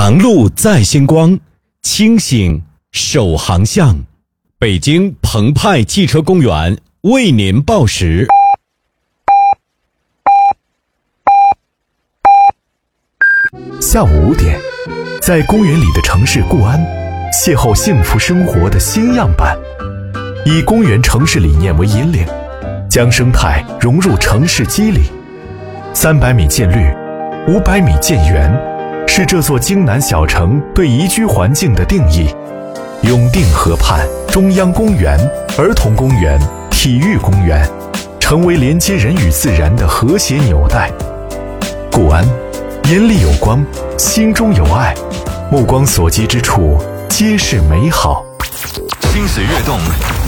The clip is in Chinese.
长路在星光，清醒守航向。北京澎湃汽车公园为您报时。 下午5点，在公园里的城市固安，邂逅幸福生活的新样板。以公园城市理念为引领，将生态融入城市肌理。300米建绿，500米建园，是这座京南小城对宜居环境的定义。永定河畔中央公园、儿童公园、体育公园，成为连接人与自然的和谐纽带。固安，眼里有光，心中有爱，目光所及之处皆是美好。 心水跃动，